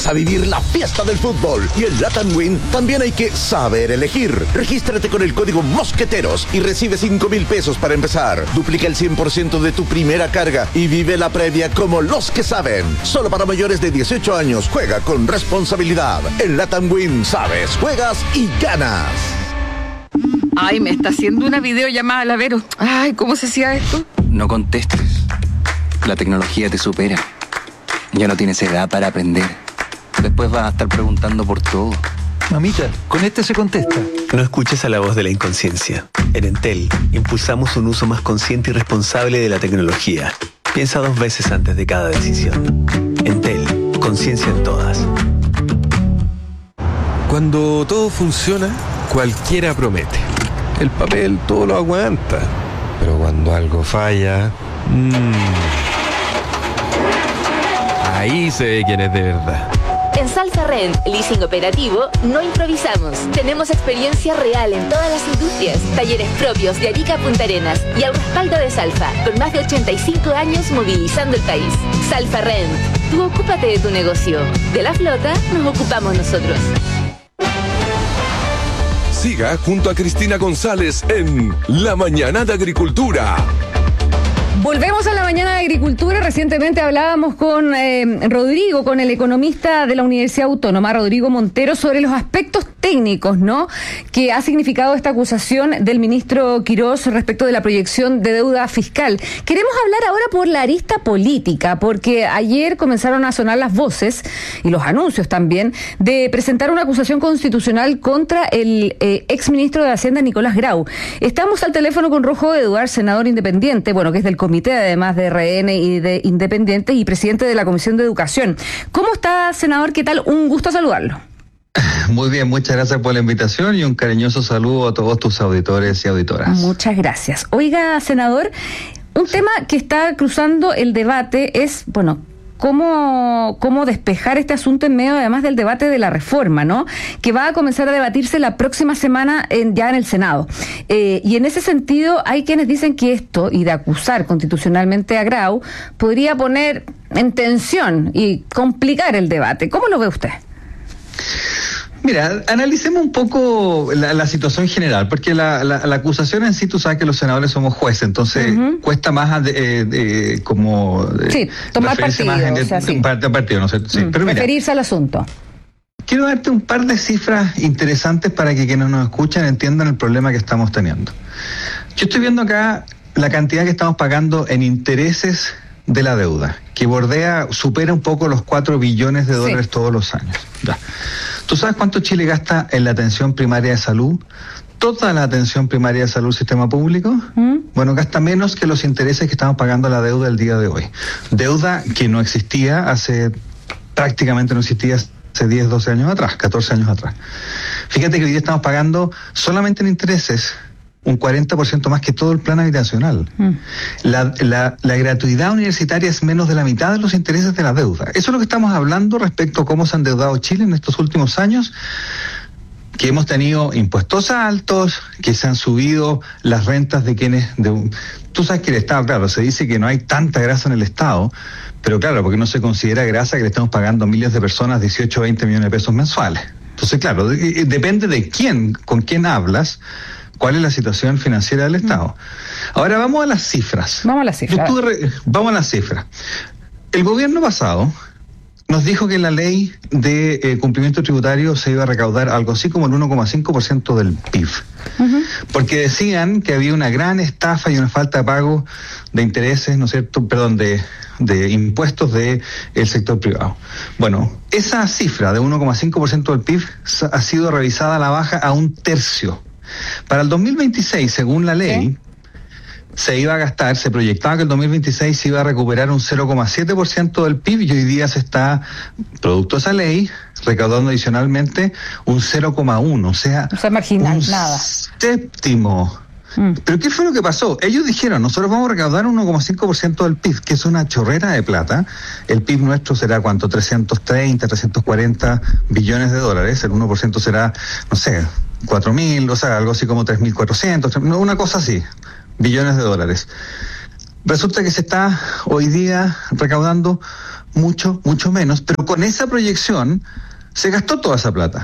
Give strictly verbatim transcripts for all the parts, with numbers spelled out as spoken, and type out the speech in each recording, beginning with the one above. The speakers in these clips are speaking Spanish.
A vivir la fiesta del fútbol y en Latam Win también hay que saber elegir. Regístrate con el código Mosqueteros y recibe cinco mil pesos para empezar. Duplica el cien por ciento de tu primera carga y vive la previa como los que saben. Solo para mayores de dieciocho años. Juega con responsabilidad. En Latam Win sabes, juegas y ganas. Ay, me está haciendo una videollamada la Vero. Ay, ¿cómo se hacía esto? No contestes. La tecnología te supera. Ya no tienes edad para aprender. Después vas a estar preguntando por todo. Mamita, con este se contesta. No escuches a la voz de la inconsciencia. En Entel, impulsamos un uso más consciente y responsable de la tecnología. Piensa dos veces antes de cada decisión. Entel, conciencia en todas. Cuando todo funciona, cualquiera promete. El papel todo lo aguanta. Pero cuando algo falla... Mmm, ahí se ve quién es de verdad. En Salfa Rent, leasing operativo, no improvisamos. Tenemos experiencia real en todas las industrias, talleres propios de Arica a Punta Arenas y al respaldo de Salfa, con más de ochenta y cinco años movilizando el país. Salfa Rent, tú ocúpate de tu negocio. De la flota nos ocupamos nosotros. Siga junto a Cristina González en La Mañana de Agricultura. Volvemos a La Mañana de Agricultura. Recientemente hablábamos con eh, Rodrigo, con el economista de la Universidad Autónoma, Rodrigo Montero, sobre los aspectos técnicos, ¿no?, que ha significado esta acusación del ministro Quirós respecto de la proyección de deuda fiscal. Queremos hablar ahora por la arista política, porque ayer comenzaron a sonar las voces, y los anuncios también, de presentar una acusación constitucional contra el eh, exministro de Hacienda, Nicolás Grau. Estamos al teléfono con Rojo Eduard, senador independiente, bueno, que es del comité además de R N y de Independientes y presidente de la Comisión de Educación. ¿Cómo está, senador? ¿Qué tal? Un gusto saludarlo. Muy bien, muchas gracias por la invitación y un cariñoso saludo a todos tus auditores y auditoras. Muchas gracias. Oiga, senador, un tema que está cruzando el debate es, bueno, cómo, cómo despejar este asunto en medio además del debate de la reforma, ¿no?, que va a comenzar a debatirse la próxima semana en, ya en el Senado. Eh, y en ese sentido hay quienes dicen que esto, y de acusar constitucionalmente a Grau, podría poner en tensión y complicar el debate. ¿Cómo lo ve usted? Mira, analicemos un poco la, la situación general, porque la, la, la acusación en sí, tú sabes que los senadores somos jueces, entonces uh-huh. cuesta más de, de, como sí, tomar partido, más en, o sea, sí. parte, partido, no sé, sí. mm, Pero mira, referirse al asunto. Quiero darte un par de cifras interesantes para que quienes nos escuchan entiendan el problema que estamos teniendo. Yo estoy viendo acá la cantidad que estamos pagando en intereses de la deuda, que bordea, supera un poco los cuatro billones de dólares sí. todos los años. Ya. ¿Tú sabes cuánto Chile gasta en la atención primaria de salud? Toda la atención primaria de salud, sistema público, ¿Mm? bueno, gasta menos que los intereses que estamos pagando a la deuda el día de hoy. Deuda que no existía hace, prácticamente no existía hace diez, doce años atrás, catorce años atrás. Fíjate que hoy día estamos pagando solamente en intereses un cuarenta por ciento más que todo el plan habitacional. Mm. La, la, la gratuidad universitaria es menos de la mitad de los intereses de la deuda. Eso es lo que estamos hablando respecto a cómo se ha endeudado Chile en estos últimos años, que hemos tenido impuestos altos, que se han subido las rentas de quienes... De, tú sabes que el Estado, claro, se dice que no hay tanta grasa en el Estado, pero claro, porque no se considera grasa que le estamos pagando a miles de personas dieciocho o veinte millones de pesos mensuales. Entonces, claro, de, depende de quién, con quién hablas, cuál es la situación financiera del Estado. Ahora vamos a las cifras. Vamos a las cifras. Re... Vamos a las cifras. El gobierno pasado nos dijo que la ley de eh, cumplimiento tributario se iba a recaudar algo así como el uno coma cinco por ciento del P I B. Uh-huh. Porque decían que había una gran estafa y una falta de pago de intereses, ¿no es cierto?, perdón, de, de impuestos del sector privado. Bueno, esa cifra de uno coma cinco por ciento del P I B ha sido revisada a la baja a un tercio. Para el dos mil veintiséis, según la ley, ¿sí?, se iba a gastar, se proyectaba que el dos mil veintiséis se iba a recuperar un cero coma siete por ciento del P I B y hoy día se está, producto de esa ley, recaudando adicionalmente un cero coma uno, o sea, o sea marginal, un nada. séptimo. Mm. ¿Pero qué fue lo que pasó? Ellos dijeron, nosotros vamos a recaudar uno coma cinco por ciento del P I B, que es una chorrera de plata. El P I B nuestro será, ¿cuánto? trescientos treinta, trescientos cuarenta billones de dólares. El uno por ciento será, no sé, cuatro mil, o sea, algo así como tres mil cuatrocientos, una cosa así, billones de dólares. Resulta que se está hoy día recaudando mucho, mucho menos, pero con esa proyección se gastó toda esa plata.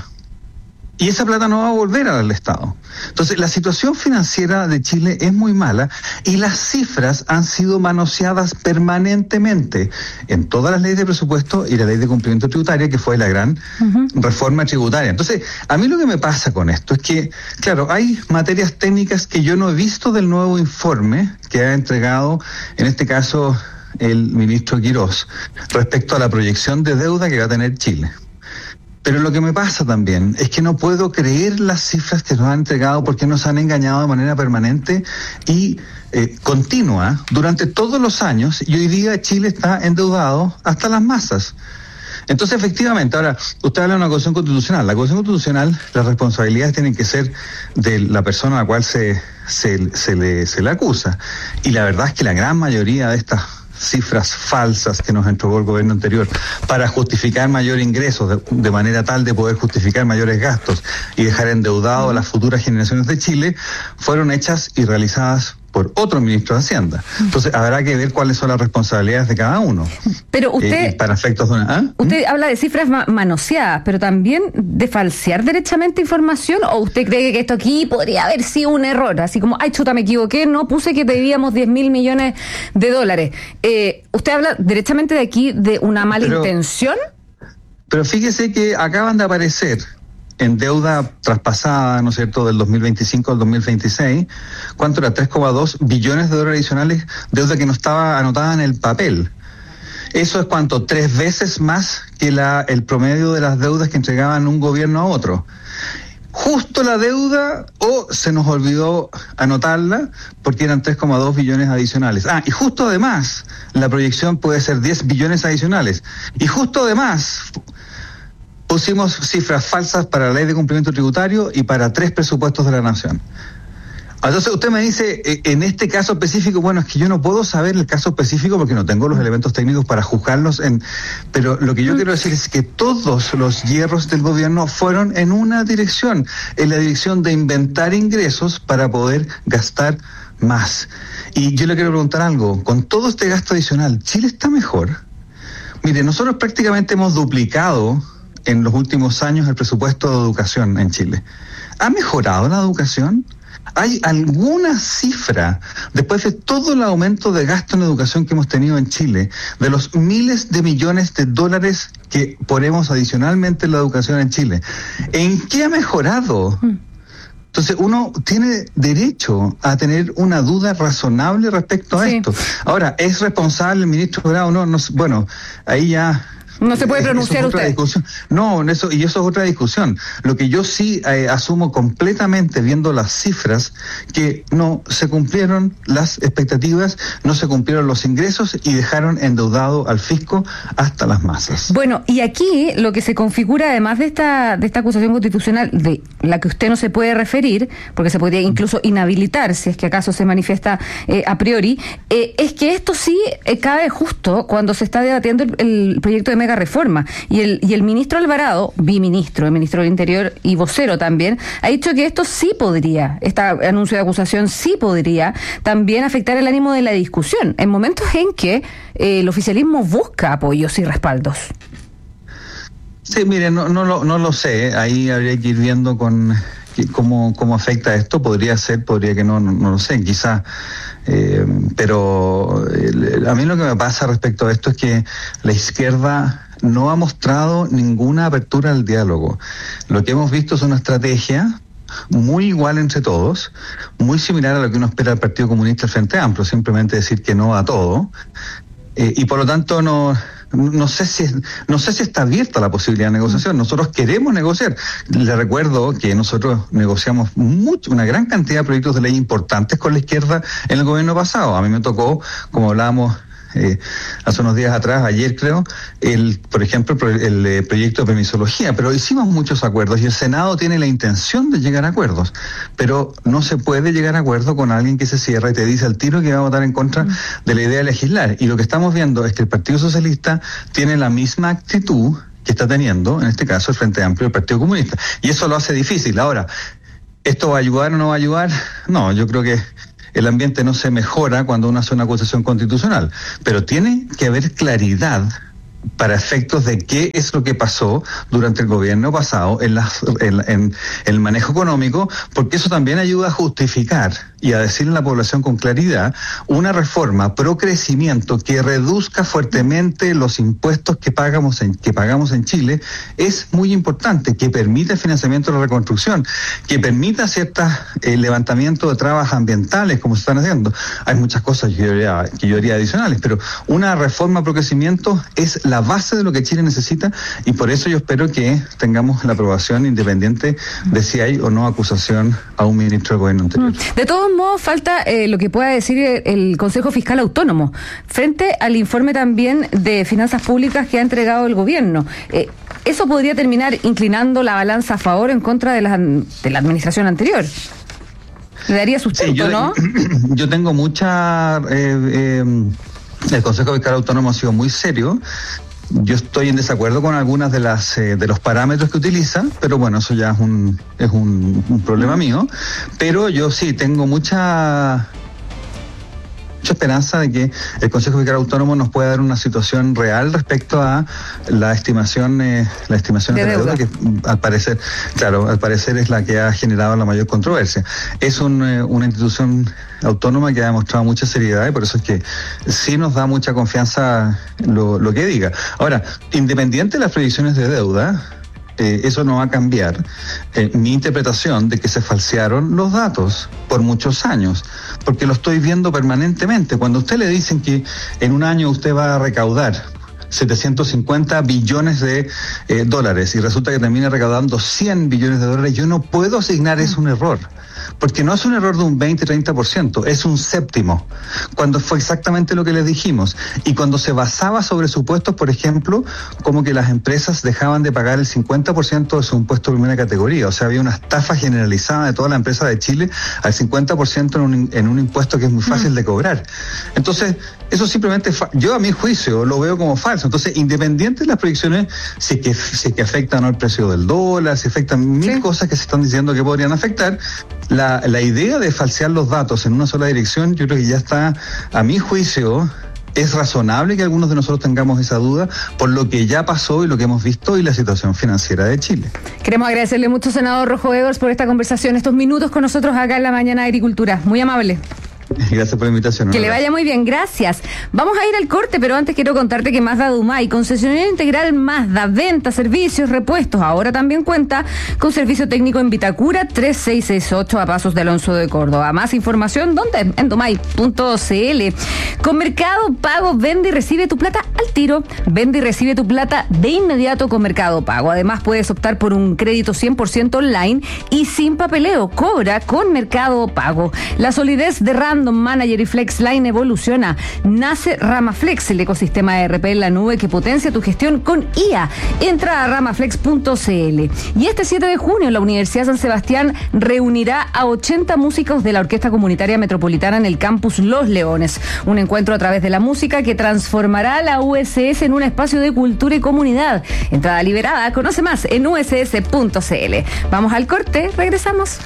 Y esa plata no va a volver al Estado. Entonces, la situación financiera de Chile es muy mala y las cifras han sido manoseadas permanentemente en todas las leyes de presupuesto y la ley de cumplimiento tributario, que fue la gran uh-huh. reforma tributaria. Entonces, a mí lo que me pasa con esto es que, claro, hay materias técnicas que yo no he visto del nuevo informe que ha entregado, en este caso, el ministro Quirós, respecto a la proyección de deuda que va a tener Chile. Pero lo que me pasa también es que no puedo creer las cifras que nos han entregado porque nos han engañado de manera permanente y eh, continua durante todos los años, y hoy día Chile está endeudado hasta las masas. Entonces, efectivamente, ahora, usted habla de una Constitución Constitucional. La Constitución Constitucional, las responsabilidades tienen que ser de la persona a la cual se, se, se, le, se le acusa. Y la verdad es que la gran mayoría de estas cifras falsas que nos entregó el gobierno anterior para justificar mayor ingresos, de, de manera tal de poder justificar mayores gastos y dejar endeudado a las futuras generaciones de Chile, fueron hechas y realizadas por otro ministro de Hacienda. Entonces habrá que ver cuáles son las responsabilidades de cada uno. Pero usted, eh, para efectos de una, ¿ah? usted ¿Mm? habla de cifras ma- manoseadas, pero también de falsear derechamente información, ¿o usted cree que esto aquí podría haber sido un error? Así como, ay chuta, me equivoqué, no puse que debíamos diez mil millones de dólares. Eh, ¿Usted habla derechamente de aquí de una mala pero, intención? Pero fíjese que acaban de aparecer en deuda traspasada, ¿no es cierto?, del dos mil veinticinco al dos mil veintiséis, ¿cuánto era? tres coma dos billones de dólares adicionales, deuda que no estaba anotada en el papel. Eso es cuánto, tres veces más que la el promedio de las deudas que entregaban un gobierno a otro. Justo la deuda, o se nos olvidó anotarla, porque eran tres coma dos billones adicionales. Ah, y justo además, la proyección puede ser diez billones adicionales. Y justo además, pusimos cifras falsas para la ley de cumplimiento tributario y para tres presupuestos de la nación. Entonces usted me dice, en este caso específico, bueno, es que yo no puedo saber el caso específico porque no tengo los elementos técnicos para juzgarlos, en, pero lo que yo quiero decir es que todos los hierros del gobierno fueron en una dirección, en la dirección de inventar ingresos para poder gastar más. Y yo le quiero preguntar algo, con todo este gasto adicional, ¿Chile está mejor? Mire, nosotros prácticamente hemos duplicado en los últimos años el presupuesto de educación en Chile. ¿Ha mejorado la educación? ¿Hay alguna cifra, después de todo el aumento de gasto en educación que hemos tenido en Chile, de los miles de millones de dólares que ponemos adicionalmente en la educación en Chile, en qué ha mejorado? Entonces uno tiene derecho a tener una duda razonable respecto a sí. esto. Ahora, ¿es responsable el ministro Grau? No, no, bueno, ahí ya... No se puede pronunciar eso es otra usted. Discusión. No, eso, y eso es otra discusión. Lo que yo sí eh, asumo completamente viendo las cifras, que no se cumplieron las expectativas, no se cumplieron los ingresos y dejaron endeudado al fisco hasta las masas. Bueno, y aquí lo que se configura, además de esta, de esta acusación constitucional, de la que usted no se puede referir, porque se podría incluso inhabilitar si es que acaso se manifiesta eh, a priori, eh, es que esto sí eh, cabe justo cuando se está debatiendo el, el proyecto de reforma. Y el, y el ministro Alvarado, biministro, el ministro del Interior y vocero también, ha dicho que esto sí podría, este anuncio de acusación sí podría también afectar el ánimo de la discusión, en momentos en que eh, el oficialismo busca apoyos y respaldos. Sí, mire, no, no, lo, no lo sé, ahí habría que ir viendo con cómo, cómo afecta esto, podría ser, podría que no, no, no lo sé, quizás. Eh, pero eh, a mí lo que me pasa respecto a esto es que la izquierda no ha mostrado ninguna apertura al diálogo. Lo que hemos visto es una estrategia muy igual entre todos, muy similar a lo que uno espera del Partido Comunista del Frente Amplio, simplemente decir que no a todo, eh, y por lo tanto no... No sé si no sé si está abierta la posibilidad de negociación. Nosotros queremos negociar. Le recuerdo que nosotros negociamos mucho, una gran cantidad de proyectos de ley importantes con la izquierda en el gobierno pasado. A mí me tocó, como hablábamos eh, hace unos días atrás, ayer creo, el, por ejemplo, el, el, el proyecto de permisología, pero hicimos muchos acuerdos y el Senado tiene la intención de llegar a acuerdos, pero no se puede llegar a acuerdo con alguien que se cierra y te dice al tiro que va a votar en contra mm. de la idea de legislar. Y lo que estamos viendo es que el Partido Socialista tiene la misma actitud que está teniendo, en este caso, el Frente Amplio y el Partido Comunista. Y eso lo hace difícil. Ahora, ¿esto va a ayudar o no va a ayudar? No, yo creo que el ambiente no se mejora cuando uno hace una acusación constitucional, pero tiene que haber claridad para efectos de qué es lo que pasó durante el gobierno pasado en, las, en, en el manejo económico, porque eso también ayuda a justificar y a decirle a la población con claridad una reforma pro crecimiento que reduzca fuertemente los impuestos que pagamos en, que pagamos en Chile. Es muy importante, que permita el financiamiento de la reconstrucción, que permita ciertos eh, levantamientos de trabas ambientales como se están haciendo. Hay muchas cosas que yo haría, que yo haría adicionales, pero una reforma pro crecimiento es la base de lo que Chile necesita, y por eso yo espero que tengamos la aprobación independiente de si hay o no acusación a un ministro del gobierno anterior. De todos modos, falta eh, lo que pueda decir el Consejo Fiscal Autónomo frente al informe también de finanzas públicas que ha entregado el gobierno. Eh, eso podría terminar inclinando la balanza a favor o en contra de la, de la administración anterior. Le daría sustento, sí, yo, ¿no? Yo tengo mucha... Eh, eh, el Consejo Fiscal Autónomo ha sido muy serio. Yo estoy en desacuerdo con algunas de las eh, de los parámetros que utiliza, pero bueno, eso ya es un es un, un problema mío. Pero yo sí tengo mucha mucha esperanza de que el Consejo Fiscal Autónomo nos pueda dar una situación real respecto a la estimación eh, la estimación de, de la deuda, que al parecer, claro, al parecer es la que ha generado la mayor controversia. Es un, eh, una institución autónoma que ha demostrado mucha seriedad, y por eso es que sí nos da mucha confianza lo, lo que diga. Ahora, independiente de las previsiones de deuda, eh, eso no va a cambiar eh, mi interpretación de que se falsearon los datos por muchos años, porque lo estoy viendo permanentemente. Cuando a usted le dicen que en un año usted va a recaudar setecientos cincuenta billones de eh, dólares y resulta que termina recaudando cien billones de dólares, yo no puedo asignar eso un error. Porque no es un error de un veinte, treinta por ciento, es un séptimo, cuando fue exactamente lo que les dijimos. Y cuando se basaba sobre supuestos, por ejemplo, como que las empresas dejaban de pagar el cincuenta por ciento de su impuesto de primera categoría. O sea, había una estafa generalizada de toda la empresa de Chile al cincuenta por ciento en un, en un impuesto que es muy fácil de cobrar. Entonces, eso simplemente, fa- yo a mi juicio lo veo como falso. Entonces, independiente de las proyecciones, si que, si que afectan ¿no? el precio del dólar, si afectan mil sí. cosas que se están diciendo que podrían afectar, la, la idea de falsear los datos en una sola dirección, yo creo que ya está, a mi juicio, es razonable que algunos de nosotros tengamos esa duda por lo que ya pasó y lo que hemos visto y la situación financiera de Chile. Queremos agradecerle mucho, senador Rojo Edwards, por esta conversación, estos minutos con nosotros acá en la Mañana de Agricultura. Muy amable. Gracias por la invitación. Que le vaya muy bien, gracias. Vamos a ir al corte, pero antes quiero contarte que Mazda Dumay, concesionario integral Mazda, venta, servicios, repuestos, ahora también cuenta con servicio técnico en Vitacura tres seis seis ocho a pasos de Alonso de Córdoba. Más información, ¿dónde? En dumay punto c l. Con Mercado Pago, vende y recibe tu plata al tiro. Vende y recibe tu plata de inmediato con Mercado Pago. Además, puedes optar por un crédito cien por ciento online y sin papeleo. Cobra con Mercado Pago. La solidez de Random Manager y FlexLine evoluciona. Nace RamaFlex, el ecosistema de E R P en la nube que potencia tu gestión con I A. Entra a ramaflex punto c l. Y este siete de junio la Universidad San Sebastián reunirá a ochenta músicos de la Orquesta Comunitaria Metropolitana en el campus Los Leones. Un encuentro a través de la música que transformará la U S S en un espacio de cultura y comunidad. Entrada liberada. Conoce más en u s s punto c l. Vamos al corte, regresamos.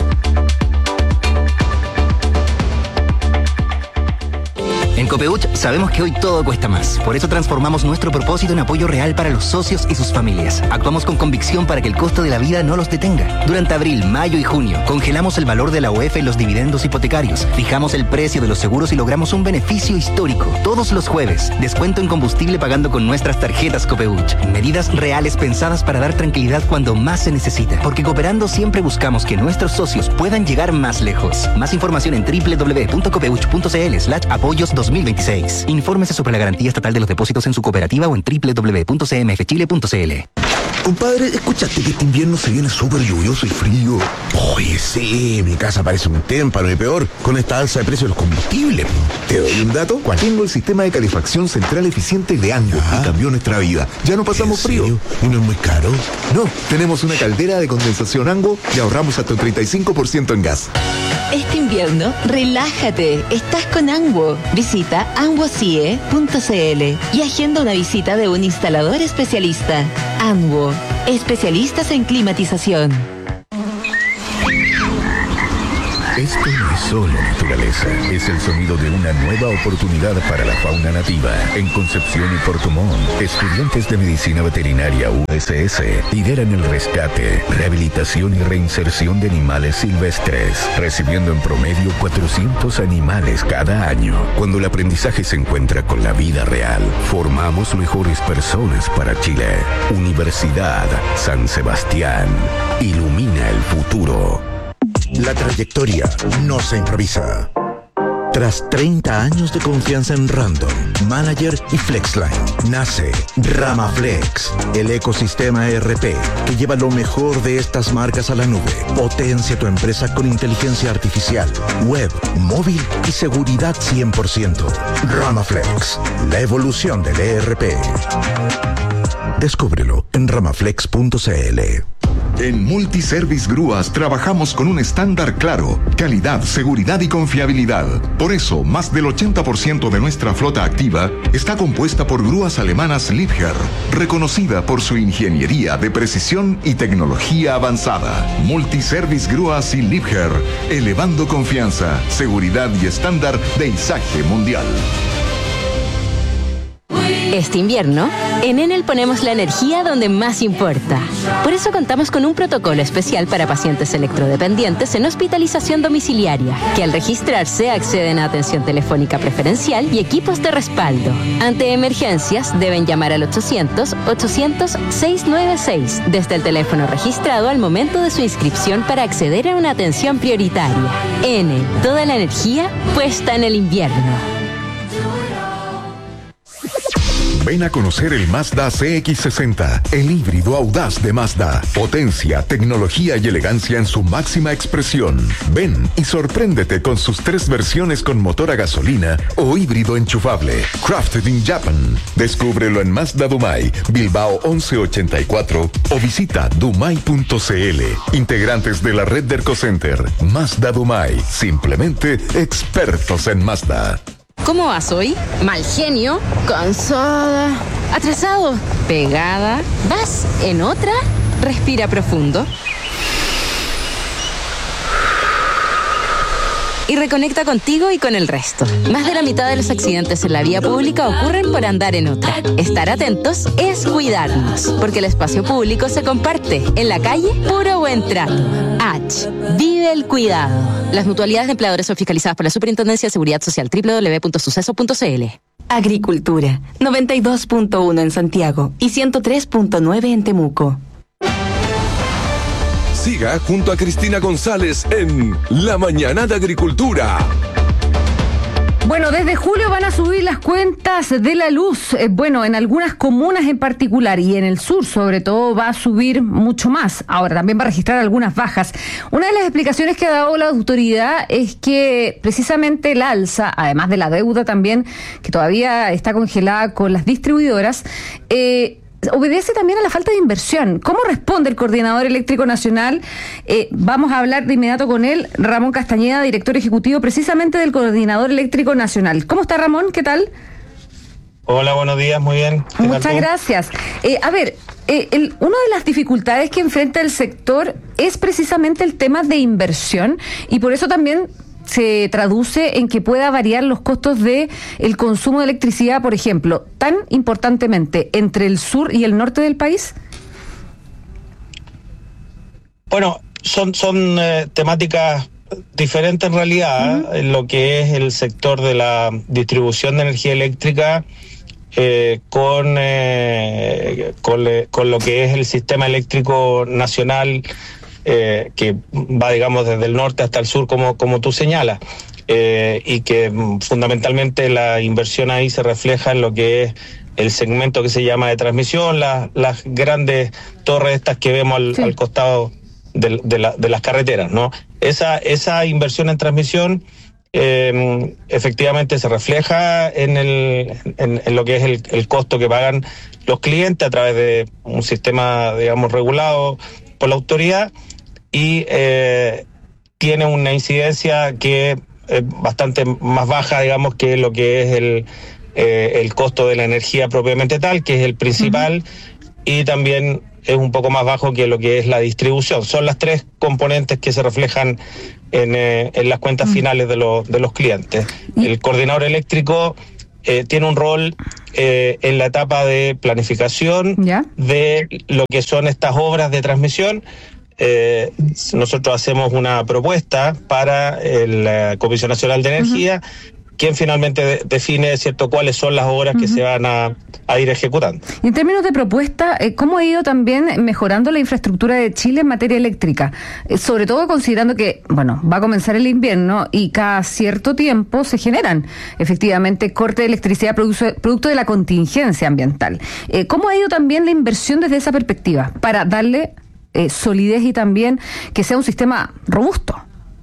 En Copeuch sabemos que hoy todo cuesta más. Por eso transformamos nuestro propósito en apoyo real para los socios y sus familias. Actuamos con convicción para que el costo de la vida no los detenga. Durante abril, mayo y junio, congelamos el valor de la U E F en los dividendos hipotecarios, fijamos el precio de los seguros y logramos un beneficio histórico. Todos los jueves, descuento en combustible pagando con nuestras tarjetas Copeuch. Medidas reales pensadas para dar tranquilidad cuando más se necesita. Porque cooperando siempre buscamos que nuestros socios puedan llegar más lejos. Más información en doble u doble u doble u punto copeuch punto c l slash apoyos dos mil veintiséis. Infórmese sobre la garantía estatal de los depósitos en su cooperativa o en doble u doble u doble u punto c m f chile punto c l. Compadre, ¿escuchaste que este invierno se viene súper lluvioso y frío? Oye, sí, mi casa parece un témpano y peor con esta alza de precios de los combustibles. ¿Te doy un dato? ¿Cuál? Tengo el sistema de calefacción central eficiente de Ango y cambió nuestra vida. Ya no pasamos frío. ¿Y no es muy caro? No, tenemos una caldera de condensación Ango y ahorramos hasta un treinta y cinco por ciento en gas. Este invierno, relájate. Estás con Anguo. Visita anguo c i e punto c l y agenda una visita de un instalador especialista. Anguo, especialistas en climatización. Esto no es solo naturaleza, es el sonido de una nueva oportunidad para la fauna nativa. En Concepción y Puerto Montt, estudiantes de Medicina Veterinaria U S S lideran el rescate, rehabilitación y reinserción de animales silvestres, recibiendo en promedio cuatrocientos animales cada año. Cuando el aprendizaje se encuentra con la vida real, formamos mejores personas para Chile. Universidad San Sebastián. Ilumina el futuro. La trayectoria no se improvisa. Tras treinta años de confianza en Random, Manager y Flexline, nace Ramaflex, el ecosistema E R P que lleva lo mejor de estas marcas a la nube. Potencia tu empresa con inteligencia artificial, web, móvil y seguridad cien por ciento. Ramaflex, la evolución del E R P. Descúbrelo en ramaflex punto c l. En Multiservice Grúas trabajamos con un estándar claro, calidad, seguridad y confiabilidad. Por eso, más del ochenta por ciento de nuestra flota activa está compuesta por grúas alemanas Liebherr, reconocida por su ingeniería de precisión y tecnología avanzada. Multiservice Grúas y Liebherr, elevando confianza, seguridad y estándar de izaje mundial. Este invierno, en Enel ponemos la energía donde más importa. Por eso contamos con un protocolo especial para pacientes electrodependientes en hospitalización domiciliaria, que al registrarse acceden a atención telefónica preferencial y equipos de respaldo. Ante emergencias, deben llamar al ochocientos, ochocientos, seiscientos noventa y seis desde el teléfono registrado al momento de su inscripción para acceder a una atención prioritaria. Enel, toda la energía puesta en el invierno. Ven a conocer el Mazda C X sesenta, el híbrido audaz de Mazda. Potencia, tecnología y elegancia en su máxima expresión. Ven y sorpréndete con sus tres versiones con motor a gasolina o híbrido enchufable. Crafted in Japan. Descúbrelo en Mazda Dumay, Bilbao once ochenta y cuatro o visita dumay punto c l. Integrantes de la red de Ercocenter. Mazda Dumay. Simplemente expertos en Mazda. ¿Cómo vas hoy? Mal genio, cansada, atrasado, pegada. ¿Vas en otra? Respira profundo. Y reconecta contigo y con el resto. Más de la mitad de los accidentes en la vía pública ocurren por andar en otra. Estar atentos es cuidarnos, porque el espacio público se comparte. En la calle, puro buen trato. H. Vive el cuidado. Las mutualidades de empleadores son fiscalizadas por la Superintendencia de Seguridad Social. doble u doble u doble u punto suceso punto c l. Agricultura. noventa y dos punto uno en Santiago y ciento tres punto nueve en Temuco. Siga junto a Cristina González en La Mañana de Agricultura. Bueno, desde julio van a subir las cuentas de la luz. Eh, bueno, en algunas comunas en particular y en el sur sobre todo va a subir mucho más. Ahora también va a registrar algunas bajas. Una de las explicaciones que ha dado la autoridad es que precisamente el alza, además de la deuda también, que todavía está congelada con las distribuidoras, eh, obedece también a la falta de inversión. ¿Cómo responde el Coordinador Eléctrico Nacional? Eh, vamos a hablar de inmediato con él, Ramón Castañeda, director ejecutivo precisamente del Coordinador Eléctrico Nacional. ¿Cómo está, Ramón? ¿Qué tal? Hola, buenos días, muy bien. Muchas gracias. Eh, a ver, eh, el, una de las dificultades que enfrenta el sector es precisamente el tema de inversión y por eso también se traduce en que pueda variar los costos de el consumo de electricidad, por ejemplo, tan importantemente entre el sur y el norte del país? Bueno, son, son eh, temáticas diferentes en realidad. Uh-huh. En lo que es el sector de la distribución de energía eléctrica eh, con, eh, con, le, con lo que es el sistema eléctrico nacional, Eh, que va, digamos, desde el norte hasta el sur, como, como tú señalas, eh, y que mm, fundamentalmente la inversión ahí se refleja en lo que es el segmento que se llama de transmisión, la, las grandes torres estas que vemos al, sí. al costado de, de, la, de las carreteras, ¿no? Esa, esa inversión en transmisión eh, efectivamente se refleja en, el, en, en lo que es el, el costo que pagan los clientes a través de un sistema, digamos, regulado por la autoridad, y eh, tiene una incidencia que es bastante más baja, digamos, que lo que es el, eh, el costo de la energía propiamente tal, que es el principal, uh-huh. y también es un poco más bajo que lo que es la distribución. Son las tres componentes que se reflejan en, eh, en las cuentas mm. finales de, lo, de los clientes. El coordinador eléctrico eh, tiene un rol eh, en la etapa de planificación ¿Ya? de lo que son estas obras de transmisión. Eh, nosotros hacemos una propuesta para la Comisión Nacional de Energía, uh-huh. quien finalmente de, define, ¿cierto?, cuáles son las obras uh-huh. que se van a, a ir ejecutando. Y en términos de propuesta, ¿cómo ha ido también mejorando la infraestructura de Chile en materia eléctrica? Eh, sobre todo considerando que, bueno, va a comenzar el invierno y cada cierto tiempo se generan efectivamente cortes de electricidad producto, producto de la contingencia ambiental. Eh, ¿Cómo ha ido también la inversión desde esa perspectiva para darle eh, solidez y también que sea un sistema robusto?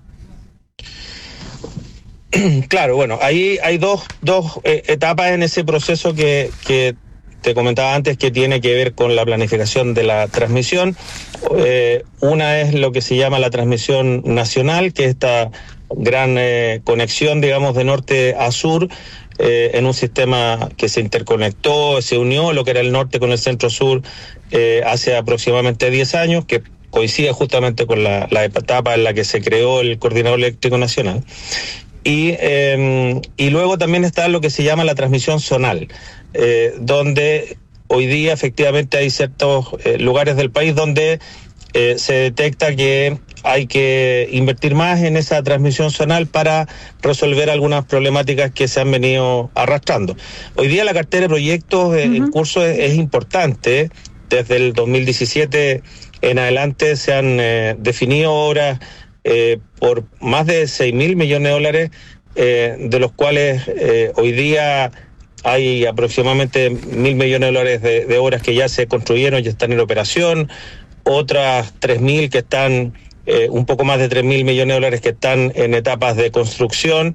Claro, bueno, ahí hay dos, dos eh, etapas en ese proceso que, que te comentaba antes, que tiene que ver con la planificación de la transmisión. Eh, una es lo que se llama la transmisión nacional, que es esta gran eh, conexión, digamos, de norte a sur, eh, en un sistema que se interconectó, se unió lo que era el norte con el centro-sur eh, hace aproximadamente diez años, que coincide justamente con la, la etapa en la que se creó el Coordinador Eléctrico Nacional. Y, eh, y luego también está lo que se llama la transmisión zonal, eh, donde hoy día efectivamente hay ciertos eh, lugares del país donde eh, se detecta que hay que invertir más en esa transmisión zonal para resolver algunas problemáticas que se han venido arrastrando. Hoy día la cartera de proyectos eh, uh-huh. en curso es, es importante. Desde el dos mil diecisiete en adelante se han eh, definido obras Eh, por más de seis mil millones de dólares, eh, de los cuales eh, hoy día hay aproximadamente mil millones de dólares de, de obras que ya se construyeron, ya están en operación, otras tres mil que están, eh, un poco más de tres mil millones de dólares que están en etapas de construcción,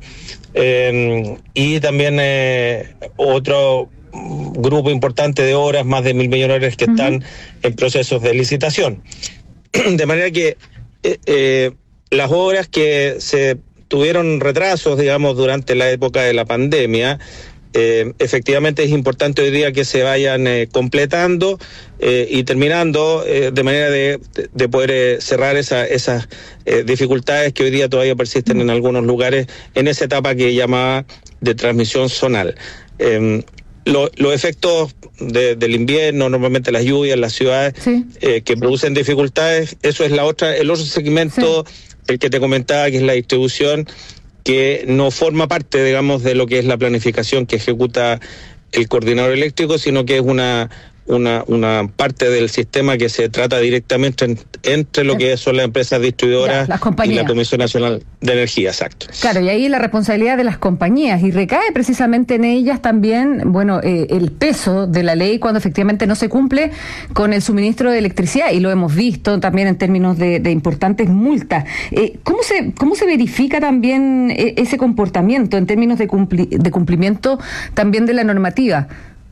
eh, y también eh, otro grupo importante de obras, más de mil millones de dólares que uh-huh. están en procesos de licitación. De manera que eh, eh, las obras que se tuvieron retrasos, digamos, durante la época de la pandemia, eh, efectivamente es importante hoy día que se vayan eh, completando eh, y terminando eh, de manera de, de poder eh, cerrar esa, esas eh, dificultades que hoy día todavía persisten en algunos lugares en esa etapa que llamaba de transmisión zonal. Eh, Lo, los efectos de, del invierno, normalmente las lluvias en las ciudades, sí. eh, que producen dificultades, eso es la otra, el otro segmento, sí. el que te comentaba, que es la distribución, que no forma parte, digamos, de lo que es la planificación que ejecuta el coordinador eléctrico, sino que es una una una parte del sistema que se trata directamente en, entre lo que son las empresas distribuidoras ya, las y la Comisión Nacional de Energía, exacto. Claro, y ahí la responsabilidad de las compañías, y recae precisamente en ellas también, bueno, eh, el peso de la ley cuando efectivamente no se cumple con el suministro de electricidad, y lo hemos visto también en términos de, de importantes multas. Eh, ¿cómo se cómo se verifica también eh, ese comportamiento en términos de, cumpli, de cumplimiento también de la normativa?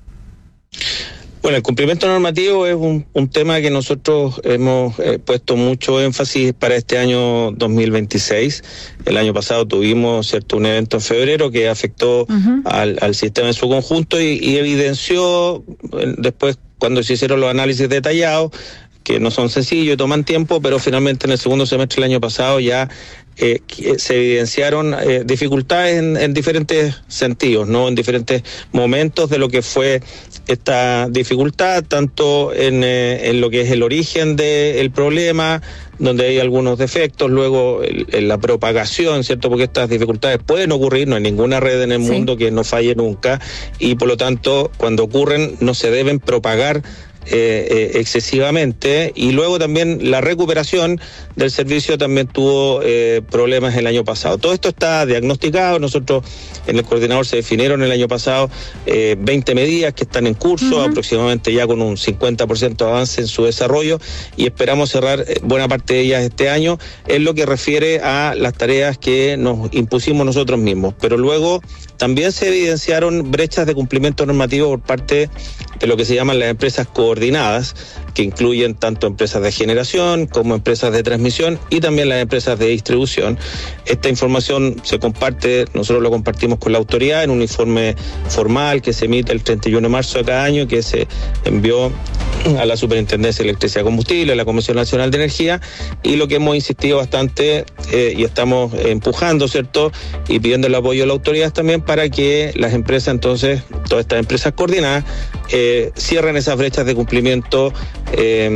Bueno, el cumplimiento normativo es un, un tema que nosotros hemos eh, puesto mucho énfasis para este año dos mil veintiséis. El año pasado tuvimos, cierto, un evento en febrero que afectó uh-huh. al, al sistema en su conjunto y, y evidenció, eh, después cuando se hicieron los análisis detallados, que no son sencillos y toman tiempo, pero finalmente en el segundo semestre del año pasado ya eh, se evidenciaron eh, dificultades en, en diferentes sentidos, ¿no? En diferentes momentos de lo que fue esta dificultad, tanto en, eh, en lo que es el origen del problema, donde hay algunos defectos, luego el, en la propagación, ¿cierto? Porque estas dificultades pueden ocurrir, no hay ninguna red en el sí. mundo que no falle nunca, y por lo tanto, cuando ocurren, no se deben propagar Eh, eh, excesivamente, y luego también la recuperación del servicio también tuvo eh, problemas el año pasado. Todo esto está diagnosticado. Nosotros en el coordinador se definieron el año pasado eh, veinte medidas que están en curso, uh-huh. aproximadamente ya con un cincuenta por ciento de avance en su desarrollo, y esperamos cerrar buena parte de ellas este año en lo que refiere a las tareas que nos impusimos nosotros mismos. Pero luego también se evidenciaron brechas de cumplimiento normativo por parte de lo que se llaman las empresas coordinadas, que incluyen tanto empresas de generación como empresas de transmisión y también las empresas de distribución. Esta información se comparte, nosotros lo compartimos con la autoridad en un informe formal que se emite el treinta y uno de marzo de cada año, que se envió a la Superintendencia de Electricidad y Combustible, a la Comisión Nacional de Energía, y lo que hemos insistido bastante eh, y estamos empujando, ¿cierto? Y pidiendo el apoyo de las autoridades también para que las empresas, entonces, todas estas empresas coordinadas, eh, cierren esas brechas de cumplimiento eh,